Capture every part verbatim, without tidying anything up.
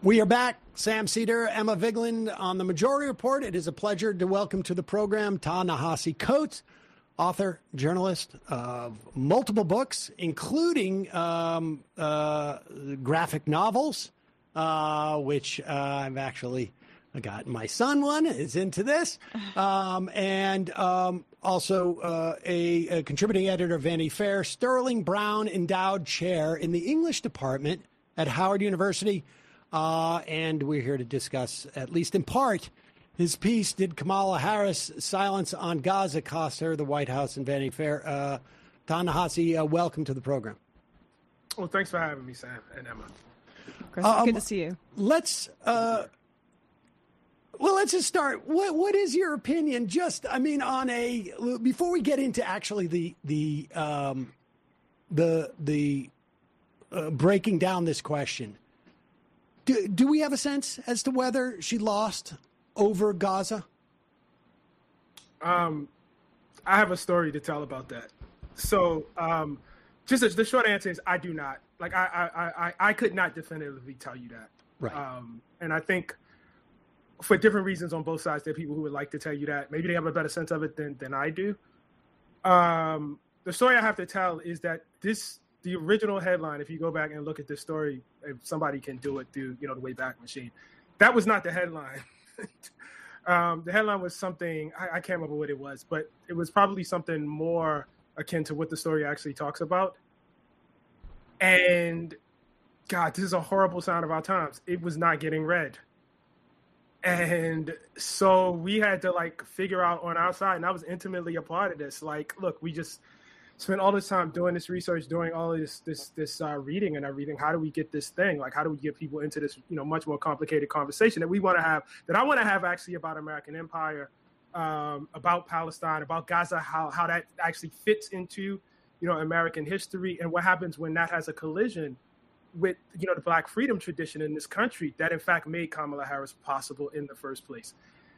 We are back. Sam Seder, Emma Vigeland on the Majority Report. It is a pleasure to welcome to the program Ta-Nehisi Coates, author, journalist of multiple books, including um, uh, graphic novels, uh, which uh, I've actually got. My son one is into this, um, and um, also uh, a, a contributing editor of Vanity Fair, Sterling Brown Endowed Chair in the English Department at Howard University. Uh, and we're here to discuss, at least in part, his piece, Did Kamala Harris' Silence on Gaza Cost Her the White House and Vanity Fair? Uh, Ta-Nehisi, uh, welcome to the program. Well, thanks for having me, Sam and Emma. Chris, um, good to see you. Let's, uh, well, let's just start. What What is your opinion, just, I mean, on a, before we get into actually the, the, um, the, the uh, breaking down this question, Do, do we have a sense as to whether she lost over Gaza? Um, I have a story to tell about that. So, um, just as the short answer is, I do not. Like, I, I, I, I could not definitively tell you that. Right. Um, and I think for different reasons on both sides, there are people who would like to tell you that. Maybe they have a better sense of it than than I do. Um, the story I have to tell is that this. The original headline, if you go back and look at this story, if somebody can do it through, you know, the Wayback Machine, that was not the headline. um, the headline was something, I, I can't remember what it was, but it was probably something more akin to what the story actually talks about. And God, this is a horrible sign of our times. It was not getting read. And so we had to like figure out on our side, and I was intimately a part of this. Like, look, we just spent all this time doing this research, doing all of this this this uh, reading and everything. How do we get this thing? Like, how do we get people into this, you know, much more complicated conversation that we want to have, that I want to have actually about American empire, um, about Palestine, about Gaza, how how that actually fits into, you know, American history, and what happens when that has a collision with, you know, the Black freedom tradition in this country that in fact made Kamala Harris possible in the first place.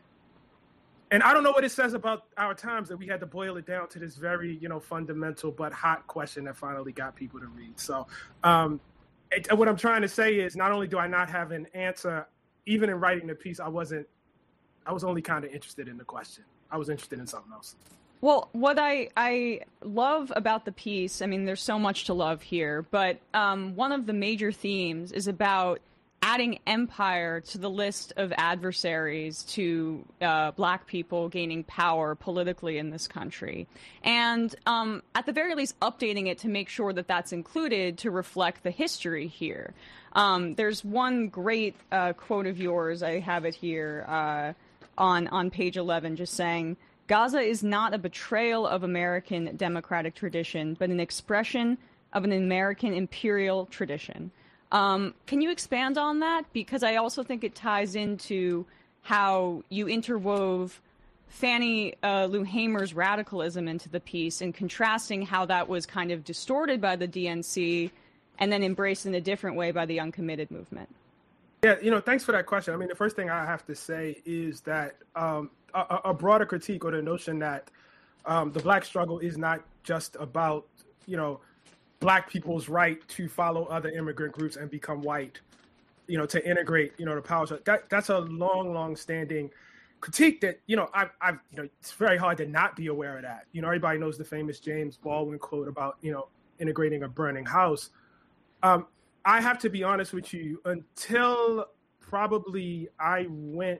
And I don't know what it says about our times that we had to boil it down to this very, you know, fundamental but hot question that finally got people to read. So um, it, what I'm trying to say is, not only do I not have an answer, even in writing the piece, I wasn't, I was only kind of interested in the question. I was interested in something else. Well, what I, I love about the piece, I mean, there's so much to love here, but um, one of the major themes is about adding empire to the list of adversaries to uh, Black people gaining power politically in this country. And um, at the very least, updating it to make sure that that's included to reflect the history here. Um, there's one great uh, quote of yours, I have it here uh, on, on page eleven, just saying, "Gaza is not a betrayal of American democratic tradition, but an expression of an American imperial tradition." Um, can you expand on that? Because I also think it ties into how you interwove Fannie uh, Lou Hamer's radicalism into the piece, and contrasting how that was kind of distorted by the D N C and then embraced in a different way by the uncommitted movement. Yeah, you know, thanks for that question. I mean, the first thing I have to say is that um, a, a broader critique, or the notion that um, the Black struggle is not just about, you know, Black people's right to follow other immigrant groups and become white, you know, to integrate, you know, the power. That that's a long, long standing critique that, you know, I've, I've, you know, it's very hard to not be aware of that. You know, everybody knows the famous James Baldwin quote about, you know, integrating a burning house. Um, I have to be honest with you, until probably I went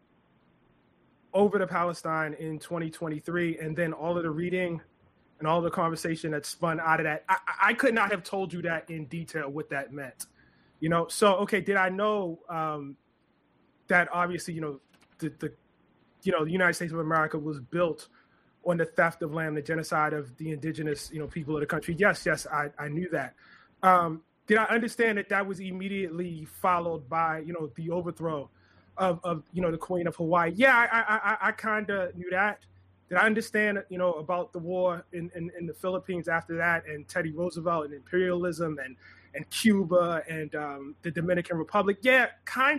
over to Palestine in twenty twenty-three, and then all of the reading and all the conversation that spun out of that, I, I could not have told you that in detail what that meant. You know, so, okay, did I know um, that obviously, you know, the, the, you know, the United States of America was built on the theft of land, the genocide of the indigenous, you know, people of the country? Yes, yes, I, I knew that. Um, did I understand that that was immediately followed by, you know, the overthrow of, of you know, the Queen of Hawaii? Yeah, I, I, I kind of knew that. Did I understand, you know, about the war in, in, in the Philippines after that, and Teddy Roosevelt and imperialism, and, and Cuba and um, the Dominican Republic? Yeah, kind of.